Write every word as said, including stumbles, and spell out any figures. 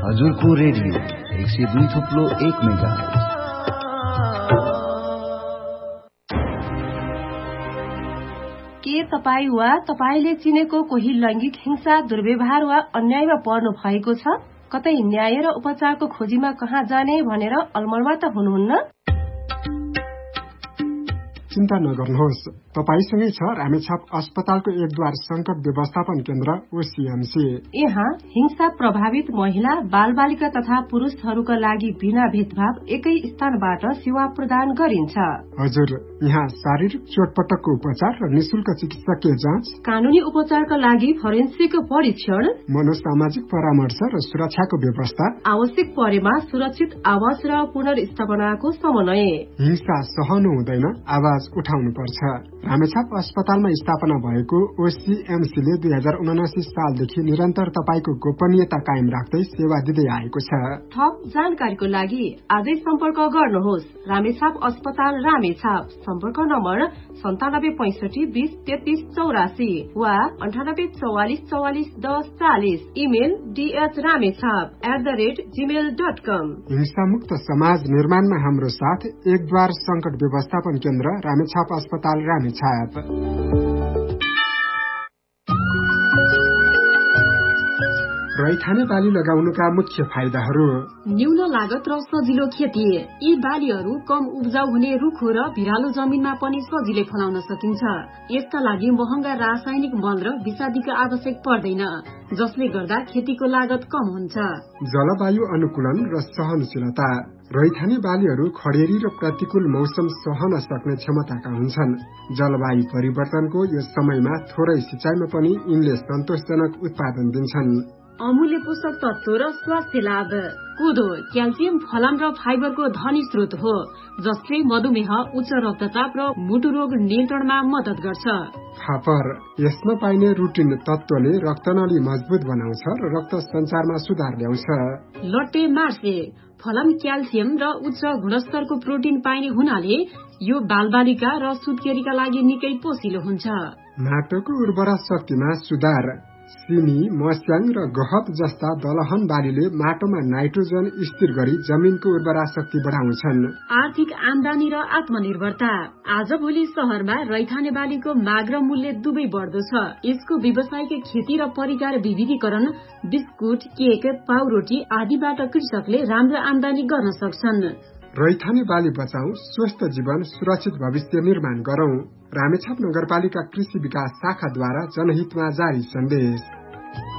हजुरको रेडियो एक सय दुई थुप्लो एक मेगाहर्ज। के तपाईँ वा तपाईले चिनेको कोही लैंगिक हिंसा, दुर्व्यवहार वा अन्यायमा पर्नु भएको छ? कतै न्याय र उपचारको खोजीमा कहाँ जाने भनेर अलमलमा त हुनुहुन्न? चिन्ता नगर्नुहोस्, तपाईसँगै छ रामेछाप अस्पतालको एकद्वार संकट व्यवस्थापन केन्द्र ओसीएमसी। यहाँ हिंसा प्रभावित महिला, बालबालिका तथा पुरुषहरूका लागि बिना भेदभाव एकै स्थानबाट सेवा प्रदान गरिन्छ। हजुर, यहाँ शारीरिक चोटपटकको उपचार र निशुल्क चिकित्सकीय जाँच, कानूनी उपचारका लागि फोरेन्सिक परीक्षण, मनोसामाजिक परामर्श र सुरक्षाको व्यवस्था, आवश्यक परेमा सुरक्षित आवास र पुनर्स्थापनाको समन्वय। हिंसा सहनु हुँदैन, आवाज उठाउनु पर्छ। रामेछाप अस्पतालमा स्थापना भएको ओसीएमसीले दुई हजार उनासी सालदेखि निरन्तर तपाईको गोपनीयता कायम राख्दै सेवा दिँदै आएको छ। थप जानकारीको लागि आजै सम्पर्क गर्नुहोस्। रामेछाप अस्पताल रामेछाप। सम्पर्क नम्बर सन्तानब्बे पैंसठी बीस तेत्तीस चौरासी वा अन्ठानब्बे चौवालिस चौवालिस दस चालिस। Email DH Ramechhap at the rate Gmail dot कम। हिंसामुक्त समाज निर्माणमा हाम्रो साथ एकद्वार संकट व्यवस्थापन केन्द्र रामेछाप अस्पताल रामेछाप। रैथाने बाली लगाउनुका मुख्य फाइदाहरू: न्यून लागत र सजिलो खेती। यी बालीहरू कम उब्जाउ हुने रुखो र भिरालो जमिनमा पनि सजिलै फलाउन सकिन्छ। यसका लागि महँगा रासायनिक मल र विषादीको आवश्यक पर्दैन, जसले गर्दा खेतीको लागत कम हुन्छ। जलवायु अनुकूलन र सहनशीलता। रैथाने बालीहरू खडेरी र प्रतिकूल मौसम सहन सक्ने क्षमताका हुन्छन्। जलवायु परिवर्तनको यो समयमा थोरै सिंचाइमा पनि यिनले सन्तोषजनक उत्पादन दिन्छन्। अमूल्य पोषक तत्व र स्वास्थ्य लाभ। कोदो क्याल्सियम, फलाम र फाइबरको धनी स्रोत हो, जसले मधुमेह, उच्च रक्तचाप र मुटु रोग नियन्त्रणमा मद्दत गर्छ। फापर यसमा पाइने रुटिन तत्वले रक्तनली मजबुत बनाउँछ र रक्त सञ्चारमा सुधार ल्याउँछ। लट्टे मार्से फलाम क्याल्सियम र उच्च गुणस्तरको प्रोटिन पाइने हुनाले यो बालबालिका र सुत्केरीका लागि निकै पोसिलो हुन्छ। माटोको उर्वरा शक्तिमा सुधार। सिमी, मस्याङ र गहत जस्ता दलहन बालीले माटोमा नाइट्रोजन स्थिर गरी जमिनको उर्वरा शक्ति बढाउँछन्। आर्थिक आमदानी र आत्मनिर्भरता। आजभोलि शहरमा रैथाने बालीको माग र मूल्य दुवै बढ्दो छ। यसको व्यावसायिक खेती र परिकार विविधीकरण, बिस्कुट, केक, पाउरोटी आदिबाट कृषकले राम्रो आमदानी गर्न सक्छन्। रैथाने बाली बचाऊ, स्वस्थ जीवन, सुरक्षित भविष्य निर्माण गरौं। रामेछाप नगरपालिका कृषि विकास शाखाद्वारा जनहितमा जारी सन्देश।